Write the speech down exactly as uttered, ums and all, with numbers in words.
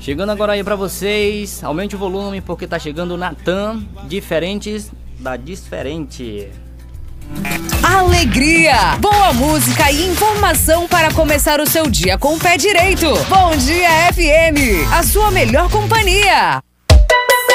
Chegando agora aí pra vocês, aumente o volume porque tá chegando o Natan, diferentes da diferente. Alegria, boa música e informação para começar o seu dia com o pé direito. Bom Dia F M, a sua melhor companhia.